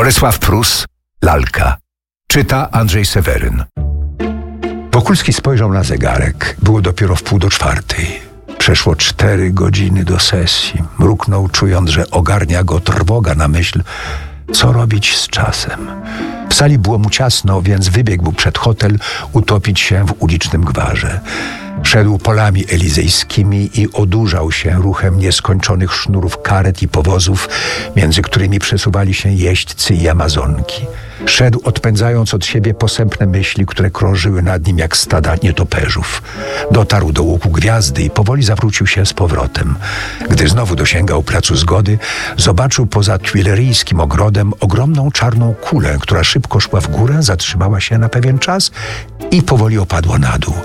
Bolesław Prus, Lalka. Czyta Andrzej Seweryn. Wokulski spojrzał na zegarek. Było dopiero 3:30. Przeszło 4 godziny do sesji. Mruknął, czując, że ogarnia go trwoga na myśl, co robić z czasem. W sali było mu ciasno, więc wybiegł przed hotel utopić się w ulicznym gwarze. Szedł polami elizejskimi i odurzał się ruchem nieskończonych sznurów karet i powozów, między którymi przesuwali się jeźdźcy i amazonki. Szedł, odpędzając od siebie posępne myśli, które krążyły nad nim jak stada nietoperzów. Dotarł do łuku gwiazdy i powoli zawrócił się z powrotem. Gdy znowu dosięgał placu Zgody, zobaczył poza tuileryjskim ogrodem ogromną czarną kulę, która szybko szła w górę, zatrzymała się na pewien czas i powoli opadła na dół.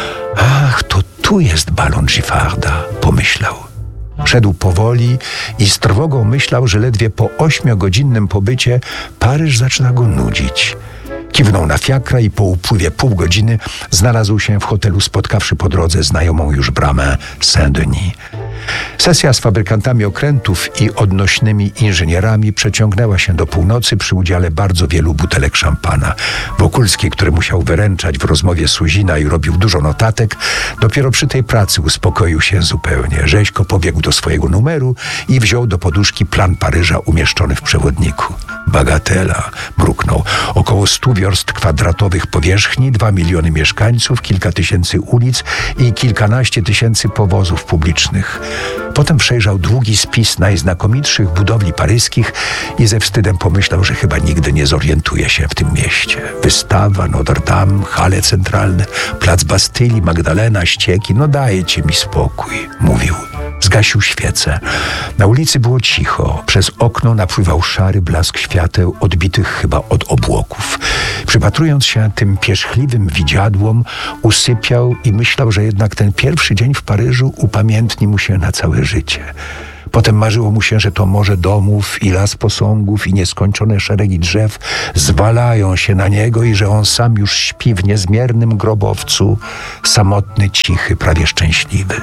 Ach, to tu jest balon Giffarda, pomyślał. Szedł powoli i z trwogą myślał, że ledwie po 8-godzinnym pobycie Paryż zaczyna go nudzić. Kiwnął na fiakra i po upływie pół godziny znalazł się w hotelu, spotkawszy po drodze znajomą już bramę Saint-Denis. Sesja z fabrykantami okrętów i odnośnymi inżynierami przeciągnęła się do północy przy udziale bardzo wielu butelek szampana. Wokulski, który musiał wyręczać w rozmowie Suzina i robił dużo notatek, dopiero przy tej pracy uspokoił się zupełnie. Rzeźko pobiegł do swojego numeru i wziął do poduszki plan Paryża umieszczony w przewodniku. Bagatela, mruknął. Około 100 wiorst kwadratowych powierzchni, 2 miliony mieszkańców, kilka tysięcy ulic i kilkanaście tysięcy powozów publicznych. Potem przejrzał długi spis najznakomitszych budowli paryskich i ze wstydem pomyślał, że chyba nigdy nie zorientuje się w tym mieście. Wystawa, Notre Dame, hale centralne, plac Bastylii, Magdalena, ścieki. No dajcie mi spokój, mówił. Zgasił świecę. Na ulicy było cicho. Przez okno napływał szary blask świateł, odbitych chyba od obłoków. Przypatrując się tym pierzchliwym widziadłom, usypiał i myślał, że jednak ten pierwszy dzień w Paryżu upamiętni mu się na całe życie. Potem marzyło mu się, że to morze domów i las posągów i nieskończone szeregi drzew zwalają się na niego i że on sam już śpi w niezmiernym grobowcu, samotny, cichy, prawie szczęśliwy.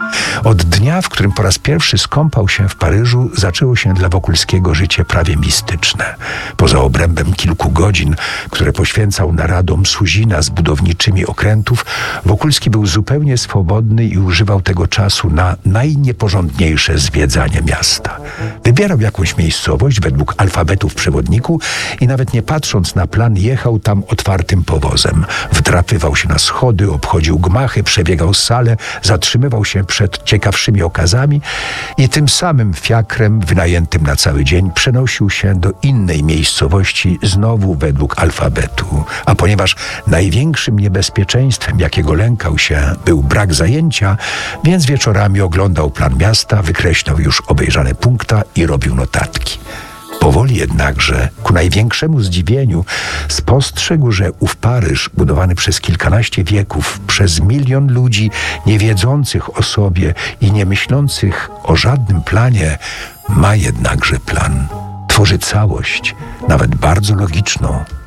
Od dnia, w którym po raz pierwszy skąpał się w Paryżu, zaczęło się dla Wokulskiego życie prawie mistyczne. Poza obrębem kilku godzin, które poświęcał naradom Suzina z budowniczymi okrętów, Wokulski był zupełnie swobodny i używał tego czasu na najnieporządniejsze zwiedzanie miasta. Wybierał jakąś miejscowość według alfabetu w przewodniku i nawet nie patrząc na plan, jechał tam otwartym powozem. Wdrapywał się na schody, obchodził gmachy, przebiegał salę, zatrzymywał się przed ciekawszymi okazami i tym samym fiakrem wynajętym na cały dzień przenosił się do innej miejscowości znowu według alfabetu. A ponieważ największym niebezpieczeństwem, jakiego lękał się, był brak zajęcia, więc wieczorami oglądał plan miasta, wykreślał już obejrzane punkta i robił notatki. Powoli jednakże, ku największemu zdziwieniu, spostrzegł, że ów Paryż, budowany przez kilkanaście wieków, przez 1 milion ludzi niewiedzących o sobie i nie myślących o żadnym planie, ma jednakże plan. Tworzy całość, nawet bardzo logiczną.